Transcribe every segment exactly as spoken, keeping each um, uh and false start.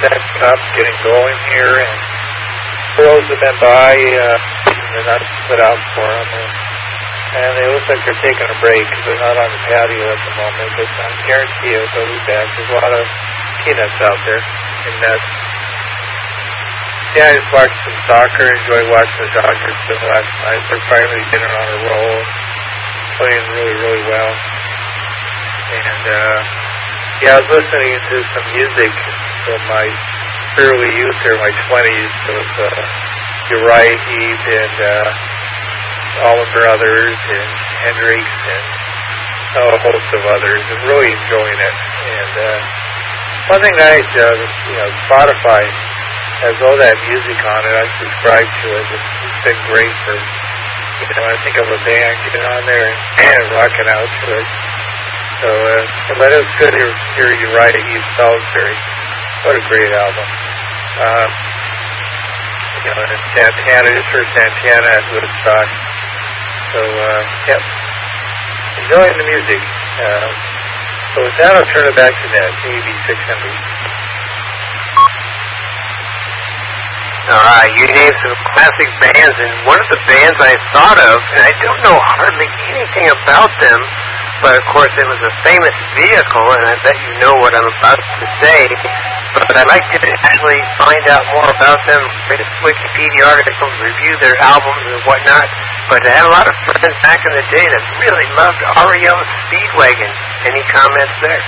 setting up, getting going here, and girls have been by, uh, and they're not put out for them, and, and they look like they're taking a break because they're not on the patio at the moment, but I guarantee you they'll be back. There's a lot of peanuts out there in nets. Yeah, I just watched some soccer, enjoyed watching the Dodgers play last night. They're finally getting on a roll, playing really, really well. And, uh, yeah, I was listening to some music from my early youth or my twenties. It was, uh, Uriah Heep and, uh, Allman Brothers and Hendrix and oh, a host of others, and really enjoying it. And, uh, one thing I, uh, you know, Spotify has all that music on it. I subscribe to it. It's, it's been great for, you know, I think of a band getting on there and, and rocking out to it. So, uh, but it was good to hear Uriah Heep Salisbury. What a great album. Um, you know, and Santana, just heard Santana at Woodstock. So, uh, yep. Enjoying the music. Uh, so with that, I'll turn it back to Ned, A B six hundred. All right, you named some classic bands, and one of the bands I thought of, and I don't know hardly anything about them, but of course it was a famous vehicle, and I bet you know what I'm about to say, but I'd like to actually find out more about them, read Wikipedia articles, review their albums and whatnot, but I had a lot of friends back in the day that really loved R E O Speedwagon. Any comments there?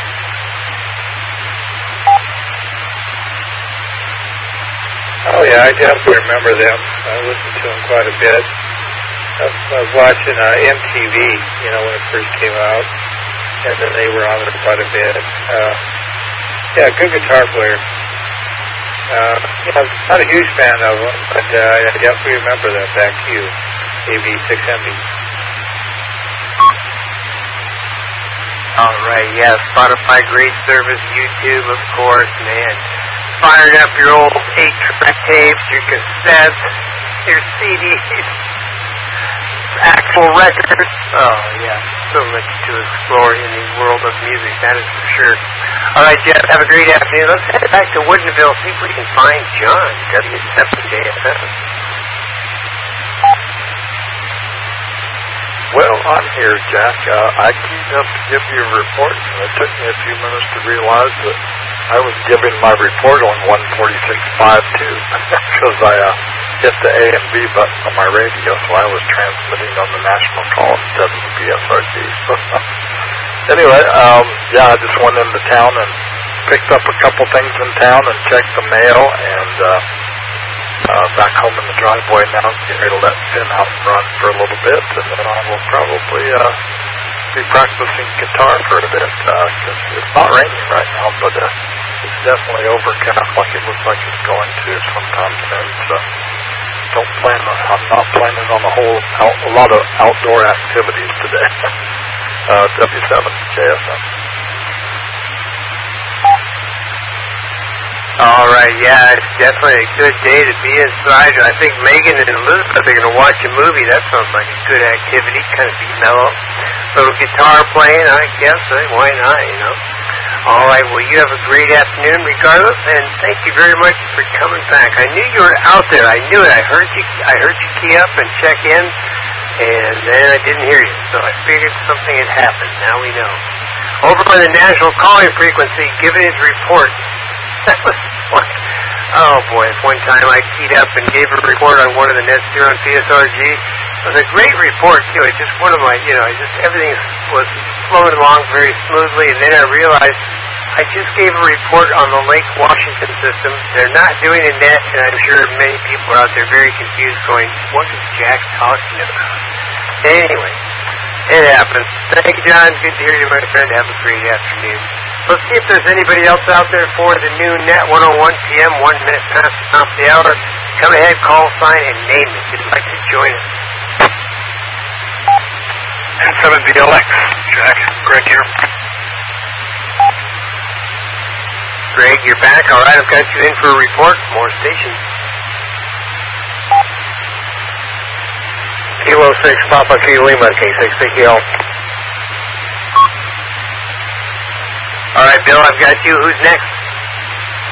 Oh, yeah, I definitely remember them. I listened to them quite a bit. I was, I was watching uh, M T V, you know, when it first came out, and then they were on it quite a bit. Uh, yeah, good guitar player. Uh, you know, not a huge fan of them, but uh, I definitely remember them. Back to you, A B six hundred. All right, yeah, Spotify, great service, YouTube, of course, man. Firing up your old eight-track tapes, your cassettes, your C Ds, actual records. Oh, yeah, so much to explore in the world of music, that is for sure. All right, Jeff, have a great afternoon. Let's head back to Woodinville, see if we can find John, W seven J S M. Well, I'm here, Jack. Uh, I queued up to give you a report, and it took me a few minutes to realize that I was giving my report on one forty-six point five two because I uh, hit the A and B button on my radio, so I was transmitting on the national call instead of the B S R G. Anyway, um, yeah, I just went into town and picked up a couple things in town and checked the mail, and uh, uh, back home in the driveway now, getting ready to let Finn out and run for a little bit, and then I will probably uh, be practicing guitar for a bit, because uh, it's not raining right now, but uh, it's definitely overcast like it looks like it's going to sometime soon, so don't plan on, I'm not planning on a whole, out, a lot of outdoor activities today. uh, W seven J S M. All right, yeah, it's definitely a good day to be inside. I think Megan and Elizabeth are going to watch a movie. That sounds like a good activity, kind of be mellow. Little guitar playing, I guess. Eh? Why not, you know? All right, well, you have a great afternoon regardless, and thank you very much for coming back. I knew you were out there. I knew it. I heard you I heard you key up and check in, and then I didn't hear you, so I figured something had happened. Now we know. Over on the national calling frequency, giving his report. That was fun. Oh, boy, one time I keyed up and gave a report on one of the nets here on P S R G. It was a great report, too. It just one of my, you know, just everything was flowing along very smoothly, and then I realized I just gave a report on the Lake Washington system. They're not doing a net, and I'm sure many people are out there very confused going, what is Jack talking about? Anyway, it happens. Thank you, John. Good to hear you, my friend. Have a great afternoon. Let's see if there's anybody else out there for the new net, one oh one p.m., one minute past the top of the hour. Come ahead, call sign, and name it if you'd like to join us. N seven V L X, Jack. Greg here. Greg, you're back. All right, I've got you in for a report. More stations. Kilo six, Papa Kilo Lima, K six, thank you. All right, Bill, I've got you. Who's next?